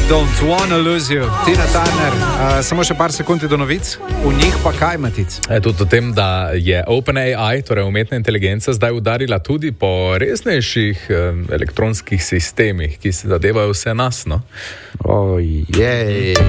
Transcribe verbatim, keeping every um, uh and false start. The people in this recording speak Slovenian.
Don't wanna lose you, Tina Turner. Uh, samo še par sekund do novic, v njih pa kaj, Matic? E, tudi o tem, da je OpenAI, torej umetna inteligenca, zdaj udarila tudi po resnejših eh, elektronskih sistemih, ki se zadevajo vse nas, no? Ojej.